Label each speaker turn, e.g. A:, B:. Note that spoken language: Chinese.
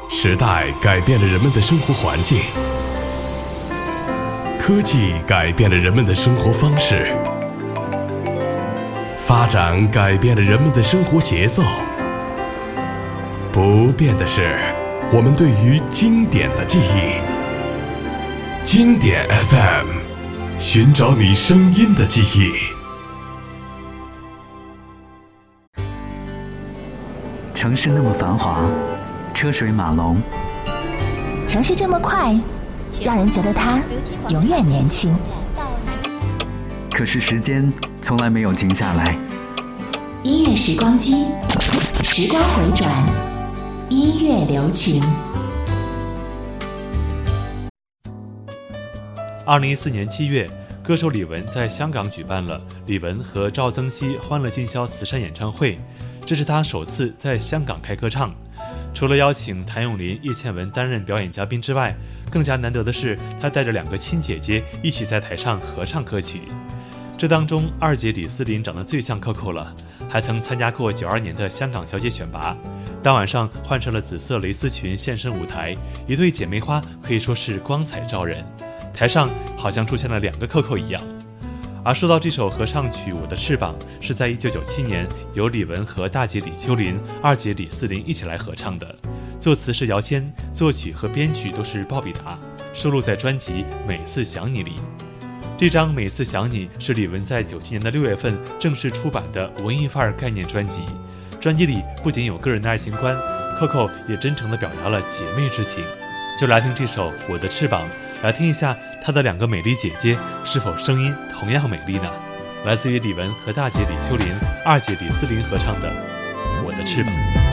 A: 时代改变了人们的生活环境，科技改变了人们的生活方式，发展改变了人们的生活节奏。不变的是我们对于经典的记忆。经典 FM， 寻找你声音的记忆。
B: 城市那么繁华，车水马龙，
C: 城市这么快，让人觉得它永远年轻。
B: 可是时间从来没有停下来。
C: 音乐时光机，时光回转，音乐留情。
D: 2014年7月，歌手李玟在香港举办了李玟和赵增熹欢乐今宵慈善演唱会，这是他首次在香港开歌唱。除了邀请谭咏麟、叶倩文担任表演嘉宾之外，更加难得的是他带着2个亲姐姐一起在台上合唱歌曲。这当中2姐李思琳长得最像 Coco 了，还曾参加过92年的香港小姐选拔，当晚上换上了紫色蕾丝裙现身舞台，一对姐妹花可以说是光彩照人，台上好像出现了2个 Coco 一样。而说到这首合唱曲《我的翅膀》，是在1997年由李玟和大姐李秋琳、2姐李思琳一起来合唱的，作词是姚谦，作曲和编曲都是鲍比达，收录在专辑《每次想你》里。这张《每次想你》是李玟在97年的6月份正式出版的文艺范儿概念专辑，专辑里不仅有个人的爱情观， Coco 也真诚地表达了姐妹之情。就来听这首《我的翅膀》，来听一下她的2个美丽姐姐是否声音同样美丽呢？来自于李玟和大姐李秋琳、2姐李思琳合唱的《我的翅膀》。